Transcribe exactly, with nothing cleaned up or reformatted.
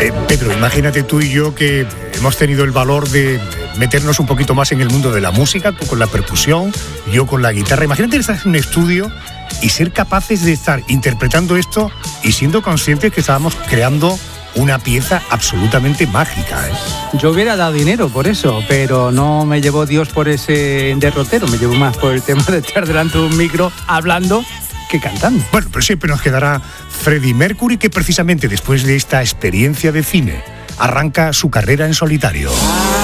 Eh, Pedro, imagínate tú y yo que hemos tenido el valor de meternos un poquito más en el mundo de la música, tú con la percusión, yo con la guitarra. Imagínate estar en un estudio y ser capaces de estar interpretando esto y siendo conscientes que estábamos creando una pieza absolutamente mágica, ¿eh? Yo hubiera dado dinero por eso, pero no me llevó Dios por ese derrotero, me llevó más por el tema de estar delante de un micro hablando que cantando. Bueno, pero siempre nos quedará Freddie Mercury, que precisamente después de esta experiencia de cine arranca su carrera en solitario.